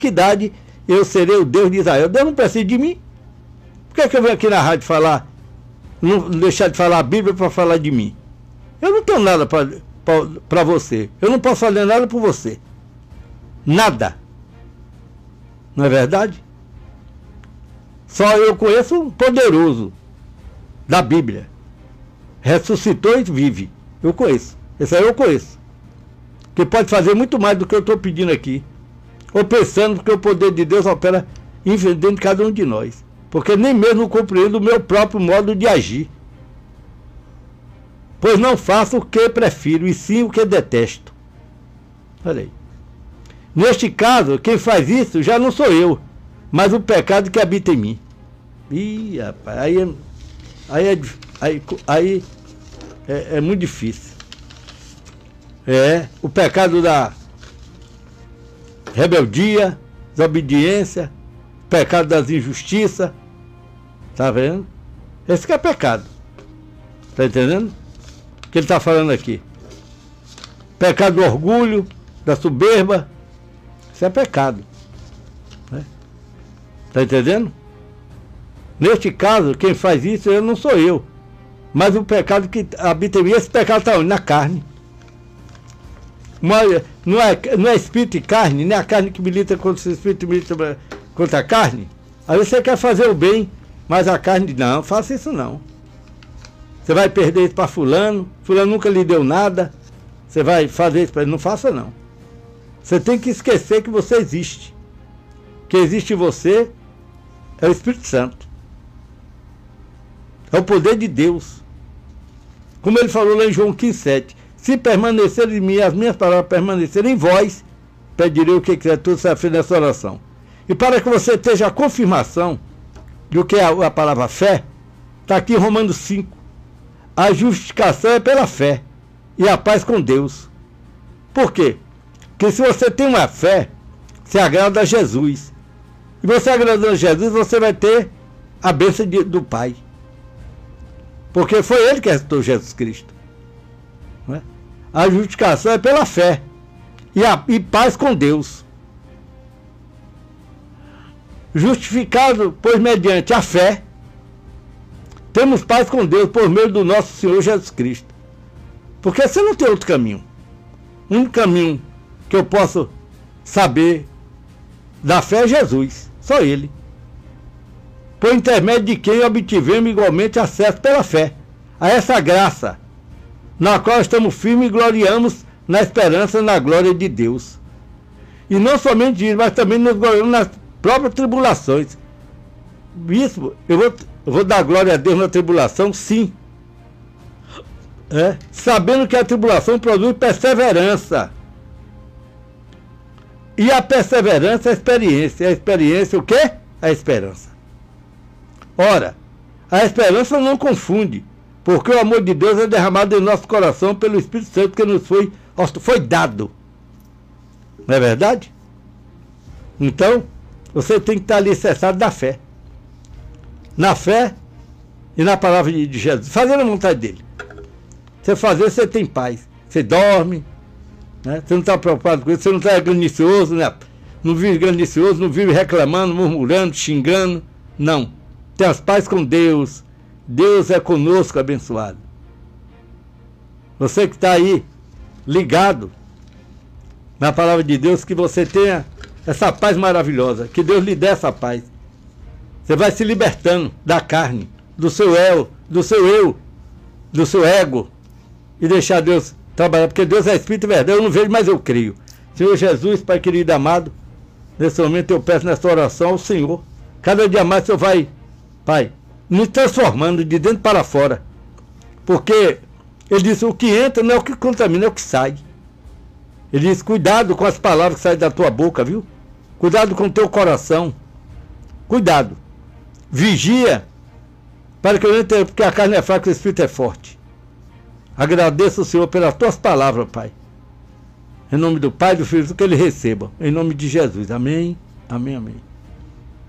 iniquidade, eu serei o Deus de Israel. Deus não precisa de mim. Por que eu venho aqui na rádio falar, não deixar de falar a Bíblia para falar de mim? Eu não tenho nada para você. Eu não posso fazer nada por você. Nada. Não é verdade? Só eu conheço um poderoso da Bíblia. Ressuscitou e vive. Eu conheço. Esse aí eu conheço. Que pode fazer muito mais do que eu estou pedindo aqui. Ou pensando que o poder de Deus opera dentro de cada um de nós. Porque nem mesmo compreendo o meu próprio modo de agir. Pois não faço o que prefiro, e sim o que detesto. Olha aí. Neste caso, quem faz isso já não sou eu, mas o pecado que habita em mim. Ih, rapaz, aí é muito difícil. O pecado da rebeldia, desobediência, pecado das injustiças. Tá vendo? Esse que é pecado. Tá entendendo? O que ele está falando aqui? Pecado do orgulho, da soberba. Isso é pecado. Né? Tá entendendo? Neste caso, quem faz isso eu não sou eu, mas o pecado que habita em mim. Esse pecado está onde? Na carne. Não é espírito e carne, nem a carne que milita contra o espírito, milita contra a carne. Aí você quer fazer o bem, mas a carne não, faça isso não. Você vai perder isso para fulano nunca lhe deu nada, você vai fazer isso para ele, não faça não. Você tem que esquecer que você existe. Que existe em você é o Espírito Santo. É o poder de Deus. Como ele falou lá em João 15:7. Se permanecer em mim, as minhas palavras permanecerem em vós, pedirei o que quiser, tudo será feito nessa oração. E para que você esteja a confirmação do que é a palavra fé, está aqui em Romanos 5. A justificação é pela fé e a paz com Deus. Por quê? Porque se você tem uma fé, você agrada a Jesus. E você agradando a Jesus, você vai ter a bênção do Pai. Porque foi Ele que ressuscitou Jesus Cristo. Não é? A justificação é pela fé e paz com Deus. Justificado, pois mediante a fé, temos paz com Deus por meio do nosso Senhor Jesus Cristo. Porque você não tem outro caminho. O único caminho que eu posso saber da fé é Jesus, só Ele. Por intermédio de quem obtivemos igualmente acesso pela fé a essa graça, na qual estamos firmes e gloriamos na esperança na glória de Deus. E não somente isso, mas também nos gloriamos nas próprias tribulações. Bispo, eu vou dar glória a Deus na tribulação, sim. Sabendo que a tribulação produz perseverança. E a perseverança é a experiência. A experiência o quê? A esperança. Ora, a esperança não confunde, porque o amor de Deus é derramado em nosso coração pelo Espírito Santo que nos foi dado. Não é verdade? Então, você tem que estar alicerçado da fé. Na fé e na palavra de Jesus. Fazendo a vontade dele. Você fazer, você tem paz. Você dorme, né? Você não está preocupado com isso, você não está ganancioso, né? Não vive ganancioso, não vive reclamando, murmurando, xingando. Não. Tem as paz com Deus. Deus é conosco, abençoado. Você que está aí ligado na palavra de Deus, que você tenha essa paz maravilhosa, que Deus lhe dê essa paz. Você vai se libertando da carne, do seu eu, do seu ego, e deixar Deus trabalhar, porque Deus é Espírito e verdade. Eu não vejo, mas eu creio. Senhor Jesus, Pai querido e amado, nesse momento eu peço nessa oração ao Senhor, cada dia mais o Senhor vai, Pai, nos transformando de dentro para fora, porque Ele disse, o que entra não é o que contamina, é o que sai. Ele diz, cuidado com as palavras que saem da tua boca, viu? Cuidado com o teu coração. Cuidado. Vigia, para que eu não tenha, porque a carne é fraca e o Espírito é forte. Agradeço o Senhor pelas tuas palavras, Pai. Em nome do Pai, do Filho, que Ele receba. Em nome de Jesus. Amém, amém, amém.